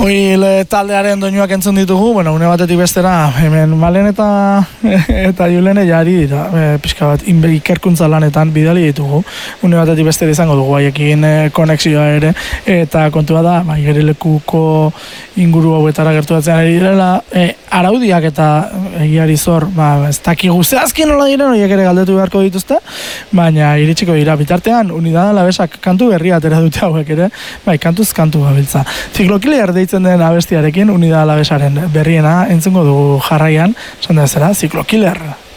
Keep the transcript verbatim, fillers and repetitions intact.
Oil taldearen doinuak entzun ditugu, bueno, une batetik bestera, hemen Malen eta eta Julene jari dira, e, pixka bat, ikerkuntza lanetan bidali ditugu, une batetik bestera izango dugu haiekin e, konexioa ere, eta kontua da, ba, igerilekuko inguru hauetara gertuatzen ari direla, e, araudiak eta egiari zor, ba, ez dakigu zehazki nola diren, horiek ere galdetu beharko dituzte, baina iritsiko dira bitartean, Unidad Alavesak kantu berria atera dute hauek ere, bai, kantuz kantu gabiltza. Ziklokilear deitzen den abestiarekin Unidad Alavesaren berriena entzungo dugu jarraian, esan da zera, Ziklokilear.